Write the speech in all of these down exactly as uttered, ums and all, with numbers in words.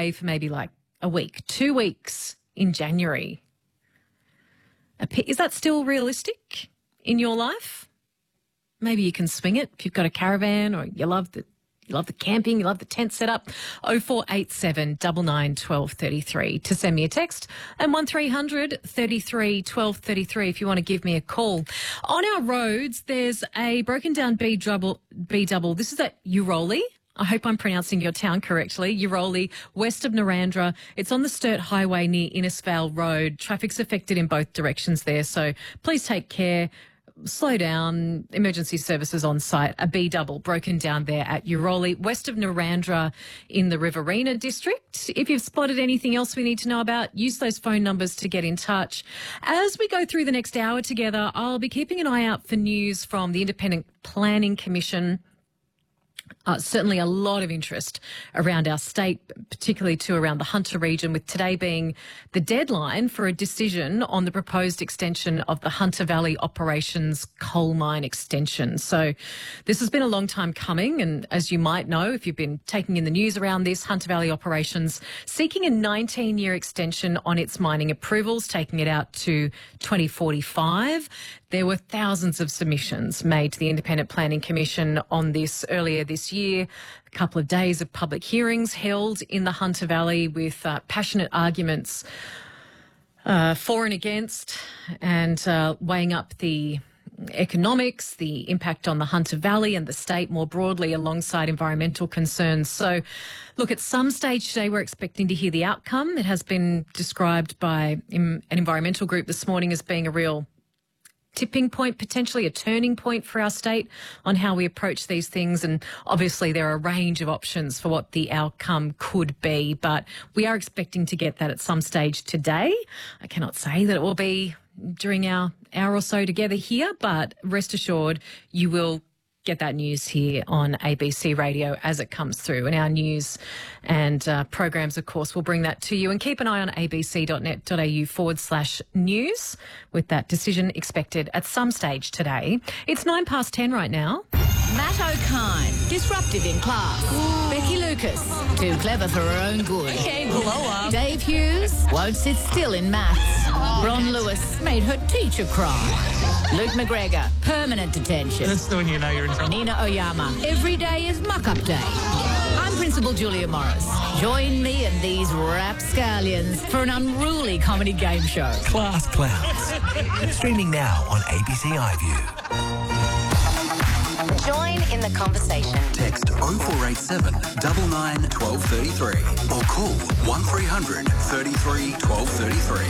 away for maybe like a week, two weeks in January. Is that still realistic in your life? Maybe you can swing it if you've got a caravan, or you love the you love the camping, you love the tent setup. oh four eight seven, nine nine, one two three three to send me a text, and one three hundred, thirty-three, twelve thirty-three if you want to give me a call. On our roads, there's a broken down B double. B double. This is at Uroli. I hope I'm pronouncing your town correctly. Uroli, west of Narandra. It's on the Sturt Highway near Innisfail Road. Traffic's affected in both directions there, so please take care. Slow down. Emergency services on site. A B double broken down there at Uroli, west of Narandra in the Riverina district. If you've spotted anything else we need to know about, use those phone numbers to get in touch. As we go through the next hour together, I'll be keeping an eye out for news from the Independent Planning Commission. Uh, certainly a lot of interest around our state, particularly to around the Hunter region, with today being the deadline for a decision on the proposed extension of the Hunter Valley Operations coal mine extension. So this has been a long time coming, and as you might know, if you've been taking in the news around this, Hunter Valley Operations seeking a nineteen-year extension on its mining approvals, taking it out to twenty forty-five. There were thousands of submissions made to the Independent Planning Commission on this earlier this year. A couple of days of public hearings held in the Hunter Valley with uh, passionate arguments uh, for and against, and uh, weighing up the economics, the impact on the Hunter Valley and the state more broadly, alongside environmental concerns. So, look, at some stage today we're expecting to hear the outcome. It has been described by an environmental group this morning as being a real tipping point, potentially a turning point for our state on how we approach these things. And obviously there are a range of options for what the outcome could be, but we are expecting to get that at some stage today. I cannot say that it will be during our hour or so together here, but rest assured you will get that news here on A B C Radio as it comes through. And our news and uh, programs, of course, will bring that to you. And keep an eye on abc.net.au forward slash news with that decision expected at some stage today. It's nine past ten right now. Matt O'Kine, disruptive in class. Ooh. Becky Lucas, too clever for her own good. Okay, blow up. Dave Hughes, won't sit still in maths. Oh, Ron Matt. Lewis made her teacher cry. Luke McGregor, permanent detention. That's when you know you're in trouble. Nina Oyama, every day is muck-up day. I'm Principal Julia Morris. Join me and these rapscallions for an unruly comedy game show. Class Clowns. Streaming now on A B C iView. Join in the conversation. Text oh four eight seven, nine nine, one two three three or call one three hundred, thirty-three, twelve thirty-three.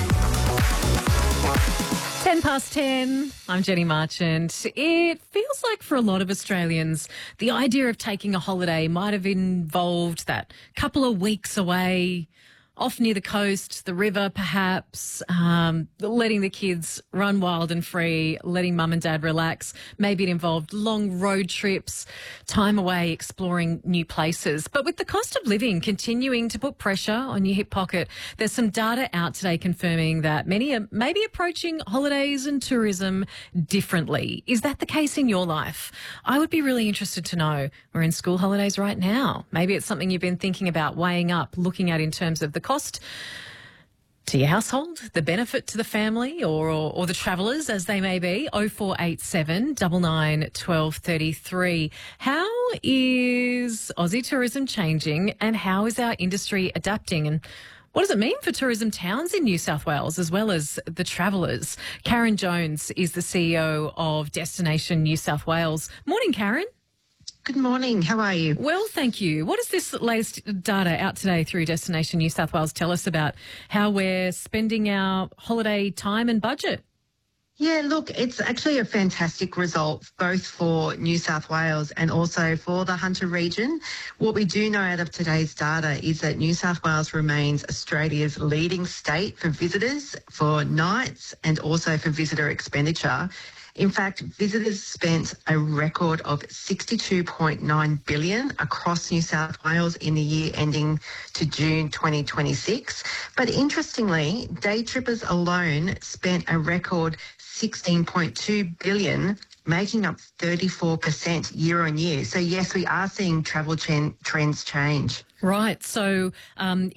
ten past ten. I'm Jenny Marchant. It feels like for a lot of Australians, the idea of taking a holiday might have involved that couple of weeks away, off near the coast, the river perhaps, um, letting the kids run wild and free, letting mum and dad relax. Maybe it involved long road trips, time away exploring new places. But with the cost of living continuing to put pressure on your hip pocket, there's some data out today confirming that many are maybe approaching holidays and tourism differently. Is that the case in your life? I would be really interested to know. We're in school holidays right now. Maybe it's something you've been thinking about, weighing up, looking at in terms of the cost to your household, the benefit to the family or, or, or the travellers as they may be. oh four eight seven, nine nine, one two three three. How is Aussie tourism changing and how is our industry adapting? And what does it mean for tourism towns in New South Wales as well as the travellers? Karen Jones is the C E O of Destination New South Wales. Morning, Karen. Good morning. How are you? Well, thank you. What does this latest data out today through Destination New South Wales tell us about how we're spending our holiday time and budget? Yeah, look, it's actually a fantastic result both for New South Wales and also for the Hunter region. What we do know out of today's data is that New South Wales remains Australia's leading state for visitors, for nights and also for visitor expenditure. In fact, visitors spent a record of sixty-two point nine billion dollars across New South Wales in the year ending to June twenty twenty-six. But interestingly, day trippers alone spent a record sixteen point two billion dollars, making up thirty-four percent year on year. So yes, we are seeing travel chen- trends change. Right. So um,